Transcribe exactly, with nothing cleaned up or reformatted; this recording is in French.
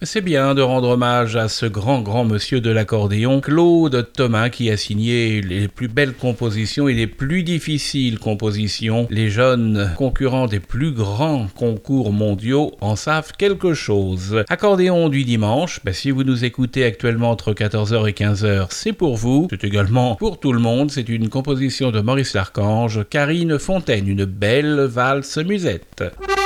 C'est bien de rendre hommage à ce grand grand monsieur de l'accordéon, Claude Thomas, qui a signé les plus belles compositions et les plus difficiles compositions. Les jeunes concurrents des plus grands concours mondiaux en savent quelque chose. Accordéon du dimanche, ben si vous nous écoutez actuellement entre quatorze heures et quinze heures, c'est pour vous. C'est également pour tout le monde. C'est une composition de Maurice Larchange, Karine Fontaine, une belle valse musette.